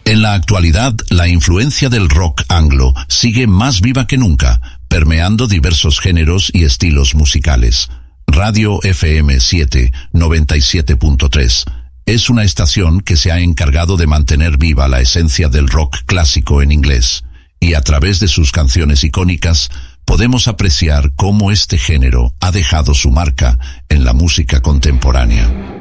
En la actualidad, la influencia del rock anglo sigue más viva que nunca, permeando diversos géneros y estilos musicales. Radio FM 7 97.3 es una estación que se ha encargado de mantener viva la esencia del rock clásico en inglés, y a través de sus canciones icónicas podemos apreciar cómo este género ha dejado su marca en la música contemporánea.